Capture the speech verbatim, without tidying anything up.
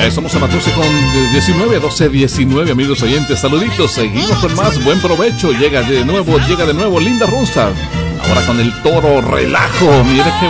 Eh, somos a las doce con diecinueve, doce diecinueve, amigos oyentes. Saluditos, seguimos con más. Buen provecho. Llega de nuevo, llega de nuevo Linda Ronstadt. Ahora con el Toro Relajo. Mire que